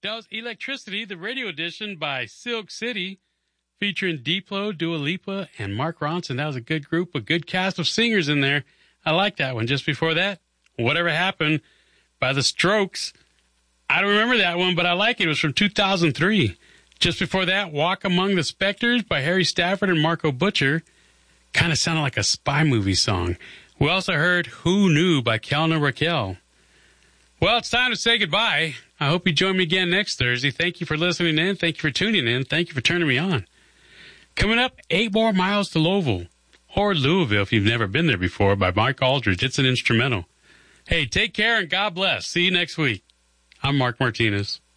That was Electricity, the radio edition by Silk City, featuring Diplo, Dua Lipa, and Mark Ronson. That was a good group, a good cast of singers in there. I like that one. Just before that, Whatever Happened by The Strokes. I don't remember that one, but I like it. It was from 2003. Just before that, Walk Among the Spectres by Harry Stafford and Marco Butcher. Kind of sounded like a spy movie song. We also heard Who Knew by Kelna Raquel. Well, it's time to say goodbye. I hope you join me again next Thursday. Thank you for listening in. Thank you for tuning in. Thank you for turning me on. Coming up, 8 more miles to Louisville, or Louisville if you've never been there before, by Mike Aldridge. It's an instrumental. Hey, take care and God bless. See you next week. I'm Mark Martinez.